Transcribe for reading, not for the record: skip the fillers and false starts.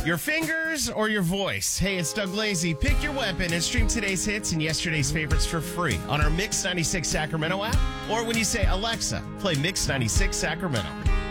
Your fingers or your voice? Hey, it's Doug Lazy. Pick your weapon and stream today's hits and yesterday's favorites for free on our Mix 96 Sacramento app, or when you say, Alexa, play Mix 96 Sacramento.